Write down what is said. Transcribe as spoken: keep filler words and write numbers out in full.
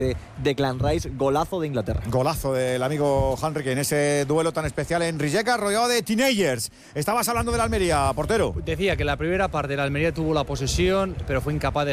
de Declan Rice, golazo de Inglaterra. Golazo del amigo Henrique en ese duelo tan especial en Rijeka, rodeado de teenagers. Estabas hablando de la Almería, portero. Decía que la primera parte de la Almería tuvo la posesión, pero fue incapaz de